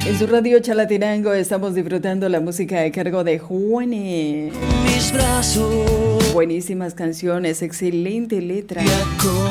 En su radio Chalatenango estamos disfrutando la música de cargo de Juanes. Mis brazos. Buenísimas canciones, excelente letra.